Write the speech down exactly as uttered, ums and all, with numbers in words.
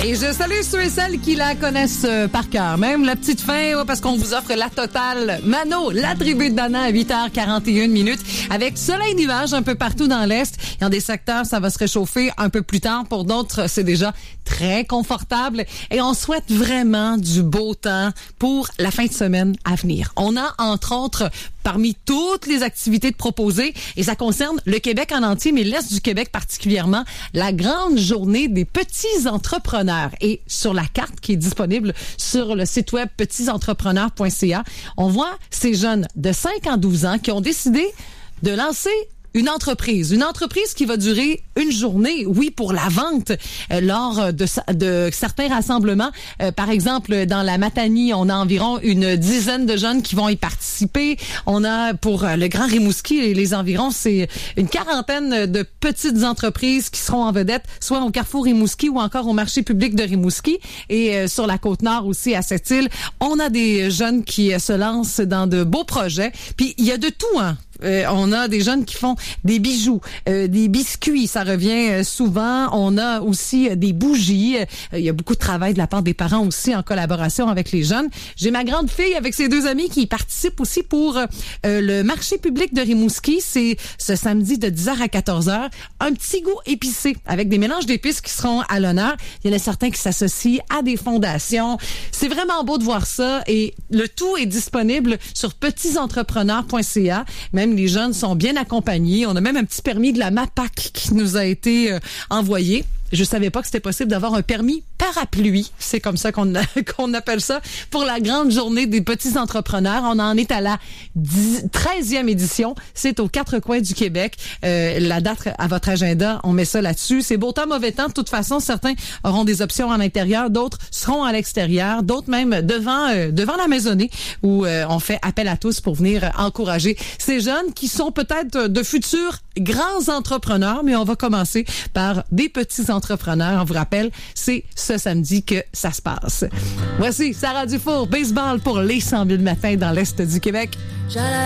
Et je salue ceux et celles qui la connaissent euh, par cœur. Même la petite fin, ouais, parce qu'on vous offre la totale Mano, la tribu de Dana à huit heures quarante et une minutes. Avec soleil nuage un peu partout dans l'Est. Dans des secteurs, ça va se réchauffer un peu plus tard. Pour d'autres, c'est déjà très confortable. Et on souhaite vraiment du beau temps pour la fin de semaine à venir. On a, entre autres, parmi toutes les activités de proposées, et ça concerne le Québec en entier, mais l'Est du Québec particulièrement, la grande journée des petits entrepreneurs. Et sur la carte qui est disponible sur le site web petits entrepreneurs point c a, on voit ces jeunes de cinq à douze ans qui ont décidé de lancer une entreprise, une entreprise qui va durer une journée, oui, pour la vente euh, lors de, de certains rassemblements. Euh, par exemple, dans la Matanie, on a environ une dizaine de jeunes qui vont y participer. On a pour euh, le Grand Rimouski et les environs, c'est une quarantaine de petites entreprises qui seront en vedette, soit au Carrefour Rimouski ou encore au marché public de Rimouski. Et euh, sur la Côte-Nord aussi, à Sept-Îles, on a des jeunes qui euh, se lancent dans de beaux projets. Puis il y a de tout, hein. Euh, on a des jeunes qui font des bijoux, euh, des biscuits, ça revient euh, souvent. On a aussi euh, des bougies. Euh, il y a beaucoup de travail de la part des parents aussi en collaboration avec les jeunes. J'ai ma grande fille avec ses deux amis qui participent aussi pour euh, le marché public de Rimouski. C'est ce samedi de dix heures à quatorze heures. Un petit goût épicé avec des mélanges d'épices qui seront à l'honneur. Il y en a certains qui s'associent à des fondations. C'est vraiment beau de voir ça et le tout est disponible sur petits entrepreneurs point c a. Même les jeunes sont bien accompagnés. On a même un petit permis de la MAPAC qui nous a été euh, envoyé. Je savais pas que c'était possible d'avoir un permis parapluie. C'est comme ça qu'on, a, qu'on appelle ça pour la grande journée des petits entrepreneurs. On en est à la treizième édition. C'est aux quatre coins du Québec. Euh, la date à votre agenda, on met ça là-dessus. C'est beau temps, mauvais temps. De toute façon, certains auront des options en intérieur, d'autres seront à l'extérieur, d'autres même devant euh, devant la maisonnée où euh, on fait appel à tous pour venir encourager ces jeunes qui sont peut-être de futurs grands entrepreneurs, mais on va commencer par des petits entrepreneurs. Entrepreneur, on vous rappelle, c'est ce samedi que ça se passe. Voici Sarah Dufour, baseball pour les cent mille matins dans l'Est du Québec.